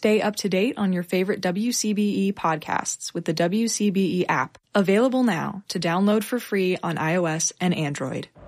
Stay up to date on your favorite WCBE podcasts with the WCBE app, available now to download for free on iOS and Android.